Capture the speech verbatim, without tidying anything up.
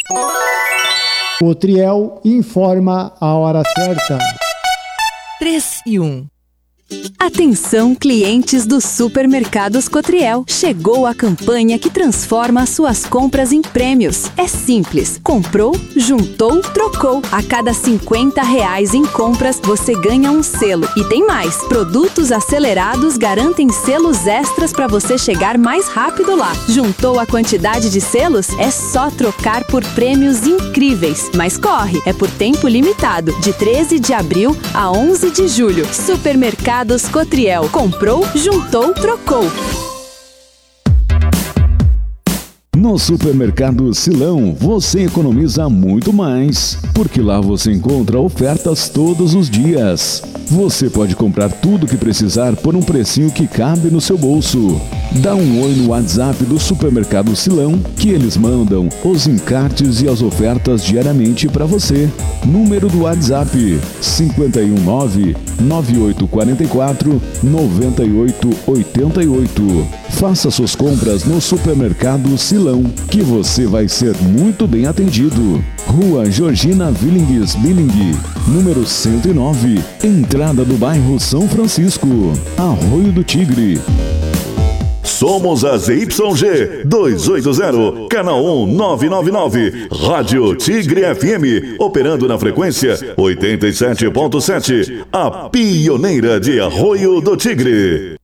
Cotriel informa a hora certa. três e um. Atenção, clientes dos supermercados Cotriel. Chegou a campanha que transforma suas compras em prêmios. É simples. Comprou, juntou, trocou. A cada cinquenta reais em compras, você ganha um selo. E tem mais. Produtos acelerados garantem selos extras para você chegar mais rápido lá. Juntou a quantidade de selos? É só trocar por prêmios incríveis. Mas corre, é por tempo limitado. De treze de abril a onze de julho. Supermercado Cotriel. Comprou, juntou, trocou. No Supermercado Silão, você economiza muito mais, porque lá você encontra ofertas todos os dias. Você pode comprar tudo o que precisar por um precinho que cabe no seu bolso. Dá um oi no WhatsApp do Supermercado Silão, que eles mandam os encartes e as ofertas diariamente para você. Número do WhatsApp: cinco um nove, nove oito quatro quatro, nove oito oito oito. Faça suas compras no Supermercado Silão, que você vai ser muito bem atendido. Rua Georgina Willings Billing, número cento e nove, entrada do bairro São Francisco, Arroio do Tigre. Somos a Z Y G duzentos e oitenta, canal um nove nove nove, Rádio Tigre F M, operando na frequência oitenta e sete ponto sete, a pioneira de Arroio do Tigre.